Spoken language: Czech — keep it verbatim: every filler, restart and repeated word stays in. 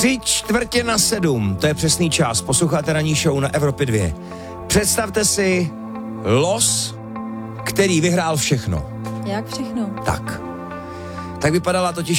Tři čtvrtě na sedm, to je přesný čas. Posloucháte ranní show na Evropě dva. Představte si los, který vyhrál všechno. Jak všechno? Tak. Tak vypadala totiž